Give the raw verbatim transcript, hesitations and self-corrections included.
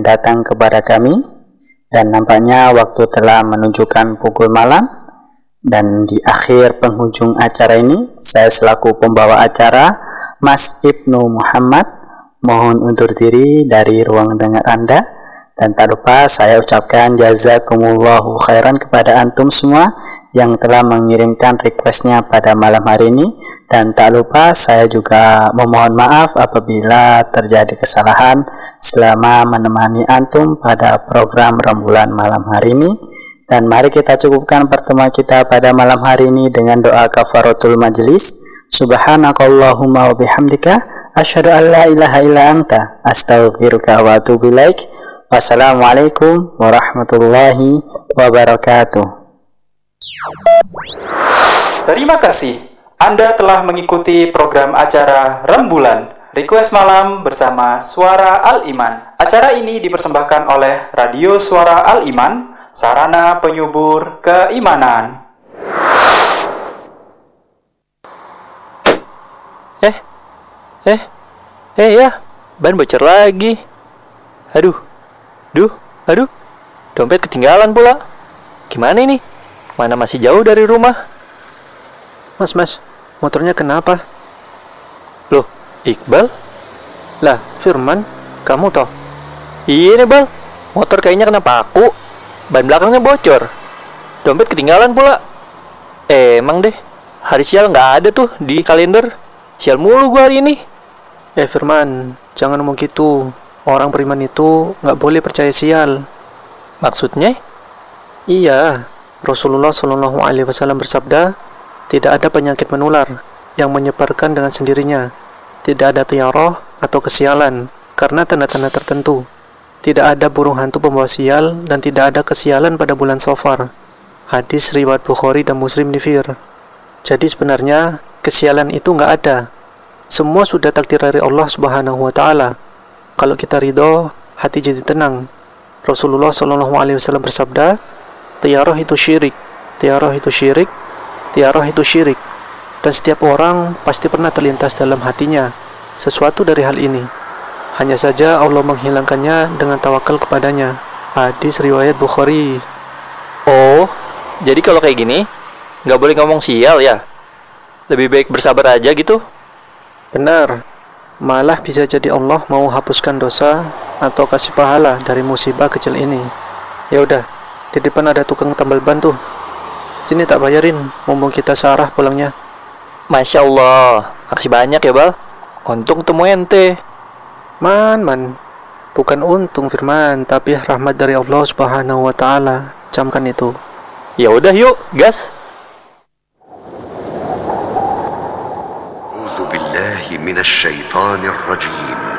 datang kepada kami, dan nampaknya waktu telah menunjukkan pukul malam. Dan di akhir penghujung acara ini, saya selaku pembawa acara, Mas Ibnu Muhammad, mohon undur diri dari ruang dengar Anda. Dan tak lupa saya ucapkan jazakumullahu khairan kepada antum semua yang telah mengirimkan requestnya pada malam hari ini. Dan tak lupa saya juga memohon maaf apabila terjadi kesalahan selama menemani antum pada program rembulan malam hari ini. Dan mari kita cukupkan pertemuan kita pada malam hari ini dengan doa kafaratul majlis. Subhanakallahumma wa bihamdika asyhadu an la ilaha illa anta astaghfiruka wa atubu ilaik. Wassalamualaikum warahmatullahi wabarakatuh. Terima kasih. Anda telah mengikuti program acara Rembulan Request Malam bersama Suara Al-Iman. Acara ini dipersembahkan oleh Radio Suara Al-Iman, sarana penyubur keimanan. Eh, eh, eh ya, ban bocor lagi. Aduh, duh, aduh, dompet ketinggalan pula. Gimana ini? Mana masih jauh dari rumah? Mas, mas, motornya kenapa? Loh, Iqbal? Lah, Firman, kamu toh? Iya nih, Bal. Motor kayaknya kena paku. Ban belakangnya bocor. Dompet ketinggalan pula. Eh, emang deh, hari sial nggak ada tuh di kalender. Sial mulu gua hari ini. Eh, Firman, jangan ngomong gitu. Orang beriman itu nggak boleh percaya sial. Maksudnya? Iya, Rasulullah Shallallahu Alaihi Wasallam bersabda, tidak ada penyakit menular yang menyebarkan dengan sendirinya. Tidak ada tiaroh atau kesialan karena tanda-tanda tertentu. Tidak ada burung hantu pembawa sial dan tidak ada kesialan pada bulan Safar. Hadis riwayat Bukhari dan Muslim nifir. Jadi sebenarnya kesialan itu nggak ada. Semua sudah takdir dari Allah Subhanahu Wa Taala. Kalau kita ridho, hati jadi tenang. Rasulullah Shallallahu Alaihi Wasallam bersabda, tiaroh itu syirik, tiaroh itu syirik, tiaroh itu syirik. Dan setiap orang pasti pernah terlintas dalam hatinya sesuatu dari hal ini. Hanya saja Allah menghilangkannya dengan tawakal kepadanya. Hadis riwayat Bukhari. Oh, jadi kalau kayak gini nggak boleh ngomong sial ya? Lebih baik bersabar aja gitu? Benar. Malah bisa jadi Allah mau hapuskan dosa atau kasih pahala dari musibah kecil ini. Ya udah, di depan ada tukang tambal ban tuh. Sini tak bayarin, mumpung kita searah pulangnya. Masya Allah, makasih banyak ya, Bal. Untung ketemu ente. Man, man. Bukan untung, Firman, tapi rahmat dari Allah Subhanahu Wa Taala. Camkan itu. Ya udah yuk, gas. A'udzu billahi minasy syaithanir rajim.